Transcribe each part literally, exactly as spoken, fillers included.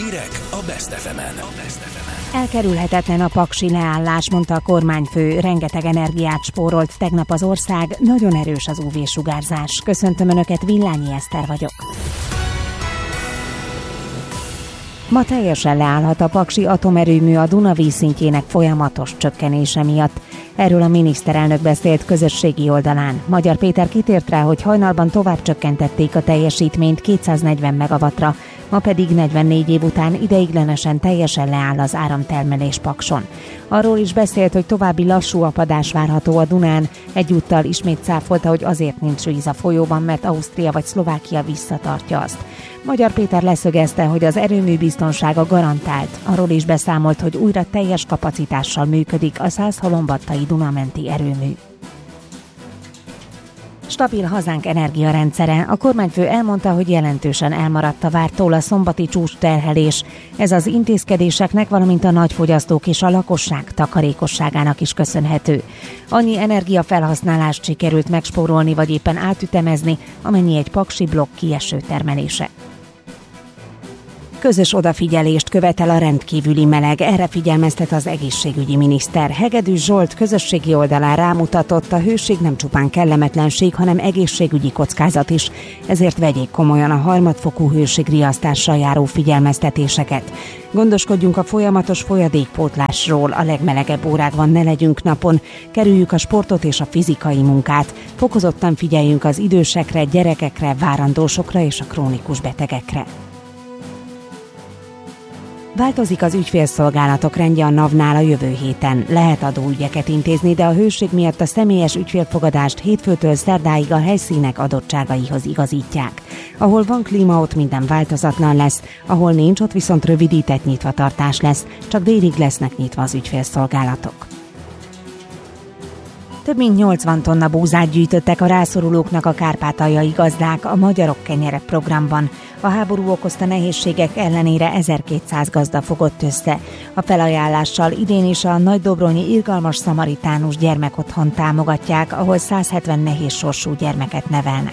Hírek a Best ef emen. Elkerülhetetlen a paksi leállás, mondta a kormányfő. Rengeteg energiát spórolt tegnap az ország, nagyon erős az ú vé-sugárzás. Köszöntöm Önöket, Villányi Eszter vagyok. Ma teljesen leállhat a paksi atomerőmű a Duna vízszintjének folyamatos csökkenése miatt. Erről a miniszterelnök beszélt közösségi oldalán. Magyar Péter kitért rá, hogy hajnalban tovább csökkentették a teljesítményt kétszáznegyven megawattra, ma pedig negyvennégy év után ideiglenesen teljesen leáll az áramtermelés Pakson. Arról is beszélt, hogy további lassú apadás várható a Dunán. Egyúttal ismét cáfolta, hogy azért nincs víz a folyóban, mert Ausztria vagy Szlovákia visszatartja azt. Magyar Péter leszögezte, hogy az erőmű biztonsága garantált. Arról is beszámolt, hogy újra teljes kapacitással működik a száz halombattai Dunamenti erőmű. Stabil hazánk energiarendszere. A kormányfő elmondta, hogy jelentősen elmaradt a vártól a szombati csúcsterhelés. Ez az intézkedéseknek, valamint a nagyfogyasztók és a lakosság takarékosságának is köszönhető. Annyi energiafelhasználást sikerült megspórolni vagy éppen átütemezni, amennyi egy paksi blokk kieső termelése. Közös odafigyelést követel a rendkívüli meleg, erre figyelmeztet az egészségügyi miniszter. Hegedű Zsolt közösségi oldalán rámutatott, a hőség nem csupán kellemetlenség, hanem egészségügyi kockázat is, ezért vegyék komolyan a harmadfokú hőségriasztással járó figyelmeztetéseket. Gondoskodjunk a folyamatos folyadékpótlásról, a legmelegebb órákban ne legyünk napon, kerüljük a sportot és a fizikai munkát, fokozottan figyeljünk az idősekre, gyerekekre, várandósokra és a krónikus betegekre. Változik az ügyfélszolgálatok rendje a NAV-nál a jövő héten. Lehet adóügyeket intézni, de a hőség miatt a személyes ügyfélfogadást hétfőtől szerdáig a helyszínek adottságaihoz igazítják. Ahol van klíma, ott minden változatlan lesz, ahol nincs, ott viszont rövidített nyitvatartás lesz, csak délig lesznek nyitva az ügyfélszolgálatok. Több mint nyolcvan tonna búzát gyűjtöttek a rászorulóknak a kárpátaljai gazdák a Magyarok Kenyere programban. A háború okozta nehézségek ellenére ezerkétszáz gazda fogott össze. A felajánlással idén is a Nagydobronyi Irgalmas Szamaritánus gyermekotthon támogatják, ahol száz hetven nehéz sorsú gyermeket nevelnek.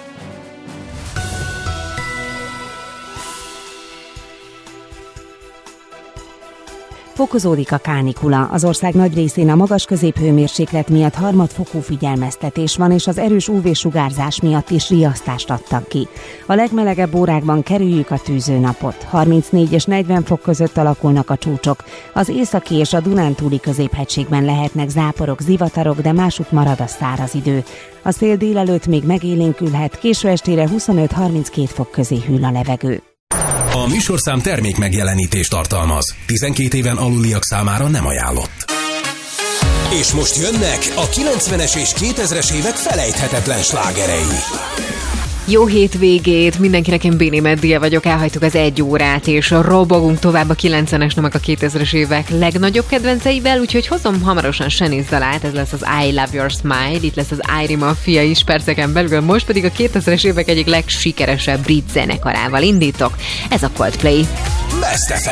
Fokozódik a kánikula. Az ország nagy részén a magas középhőmérséklet miatt harmadfokú figyelmeztetés van, és az erős ú vé-sugárzás miatt is riasztást adtak ki. A legmelegebb órákban kerüljük a tűzőnapot. harmincnégy és negyven fok között alakulnak a csúcsok. Az északi és a Dunántúli középhegységben lehetnek záporok, zivatarok, de másút marad a száraz idő. A szél délelőtt még megélénkülhet, késő estére huszonöt-harminckét fok közé hűl a levegő. A műsorszám termék megjelenítést tartalmaz. tizenkét éven aluliak számára nem ajánlott. És most jönnek a kilencvenes és kétezres évek felejthetetlen slágerei. Jó hétvégét, mindenkinek, én Béni Meddie vagyok, elhagytuk az egy órát, és robogunk tovább a kilencvenes, nem a kétezres évek legnagyobb kedvenceivel, úgyhogy hozom hamarosan Shanice dalát, ez lesz az I Love Your Smile, itt lesz az Airy Mafia is perceken belül, most pedig a kétezres évek egyik legsikeresebb brit zenekarával indítok, ez a Coldplay. Best ef